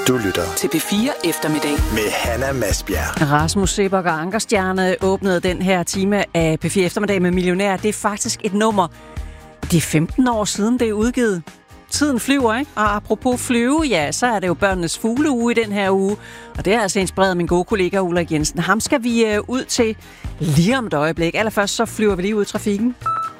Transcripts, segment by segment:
Du lytter til P4 Eftermiddag med Hanna Masbjerg. Rasmus Seebach og Ankerstjerne åbnede den her time af P4 Eftermiddag med Millionær. Det er faktisk et nummer. Det er 15 år siden, det er udgivet. Tiden flyver, ikke? Og apropos flyve, ja, så er det jo børnenes fugleuge i den her uge. Og det er altså inspireret min gode kollega Ulrik Jensen. Ham skal vi ud til lige om et øjeblik. Allerførst så flyver vi lige ud i trafikken.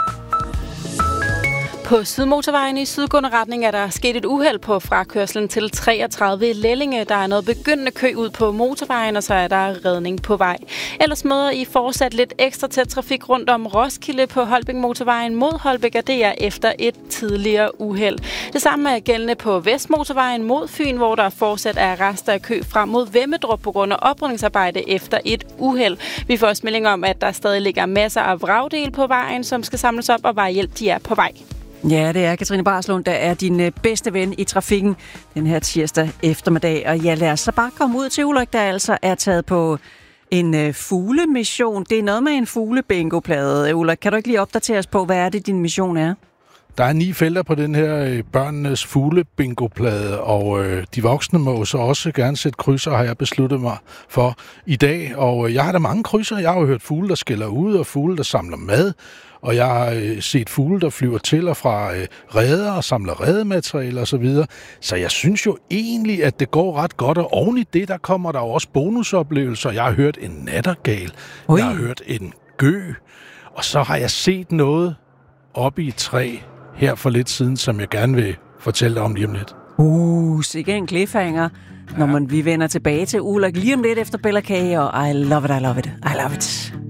På Sydmotorvejen i sydgående retning er der sket et uheld på frakørslen til 33 i Lellinge. Der er noget begyndende kø ud på motorvejen, og så er der redning på vej. Ellers møder I fortsat lidt ekstra tæt trafik rundt om Roskilde på Holbæk Motorvejen mod Holbæk, og det er efter et tidligere uheld. Det samme er gældende på Vestmotorvejen mod Fyn, hvor der fortsat er rester af kø frem mod Vemmedrup på grund af oprydningsarbejde efter et uheld. Vi får også melding om, at der stadig ligger masser af vragdele på vejen, som skal samles op, og vejhjælp de er på vej. Ja, det er Katrine Barslund, der er din bedste ven i trafikken den her tirsdag eftermiddag. Og ja, lad os så bare komme ud til Ulrik, der altså er taget på en fuglemission. Det er noget med en fuglebingoplade. Ulrik, kan du ikke lige opdatere os på, hvad er det, din mission er? Der er 9 felter på den her børnenes fuglebingoplade, og de voksne må så også gerne sætte krydser, har jeg besluttet mig for i dag. Og jeg har da mange krydser. Jeg har jo hørt fugle, der skiller ud, og fugle, der samler mad. Og jeg har set fugle, der flyver til og fra reder og samler redematerialer osv. Så jeg synes jo egentlig, at det går ret godt, og oven i det, der kommer der jo også bonusoplevelser. Jeg har hørt en nattergal, jeg har hørt en gø, og så har jeg set noget oppe i et træ her for lidt siden, som jeg gerne vil fortælle dig om lige om lidt. Sikke en cliffhanger. Når vi vender tilbage til Ulrik lige om lidt efter Bella K. og I love it, I love it, I love it.